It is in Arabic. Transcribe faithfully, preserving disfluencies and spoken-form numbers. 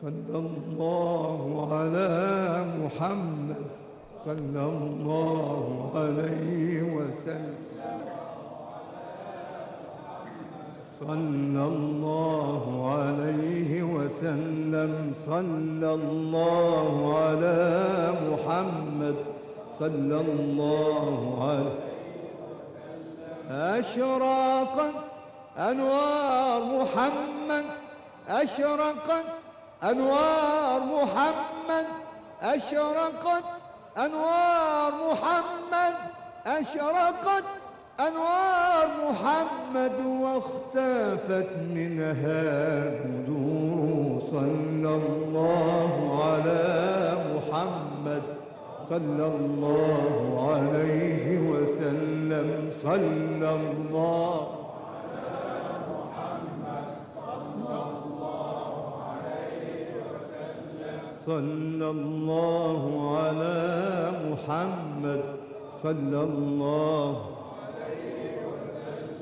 صلى الله على محمد صلى الله عليه وسلم. صلى الله عليه وسلم. صلى الله على محمد صلى الله عليه وسلم. أشرقت أنوار محمد، أشرقت أنوار محمد، أشرقت أنوار محمد، أشرقت أنوار محمد، واختفت منها بدور. صلى الله على محمد صلى الله عليه وسلم. صلى الله صلى الله على محمد صلى الله